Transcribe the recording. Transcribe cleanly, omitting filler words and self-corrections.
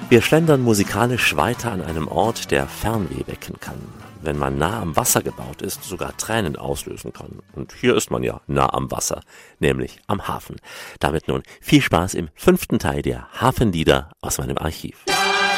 Wir schlendern musikalisch weiter an einem Ort, der Fernweh wecken kann. Wenn man nah am Wasser gebaut ist, sogar Tränen auslösen kann. Und hier ist man ja nah am Wasser, nämlich am Hafen. Damit nun viel Spaß im 5. Teil der Hafenlieder aus meinem Archiv.